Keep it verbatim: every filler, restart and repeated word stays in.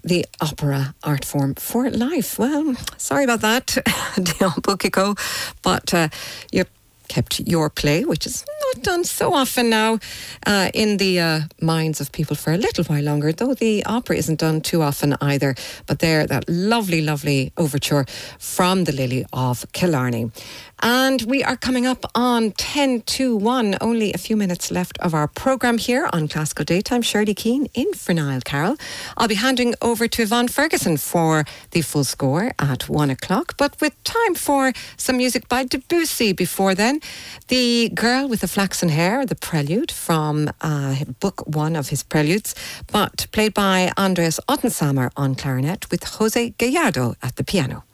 the opera art form for life. Well, sorry about that, Dion Bukiko, but uh, you kept your play, which is not done so often now, uh, in the uh, minds of people for a little while longer, though the opera isn't done too often either. But there, that lovely, lovely overture from the Lily of Killarney. And we are coming up on ten to one, only a few minutes left of our programme here on Classical Daytime. Shirley Keane in for Niall Carroll. I'll be handing over to Yvonne Ferguson for the full score at one o'clock, but with time for some music by Debussy before then. The Girl with the Flaxen Hair, the prelude from uh, book one of his preludes, but played by Andreas Ottensamer on clarinet with Jose Gallardo at the piano.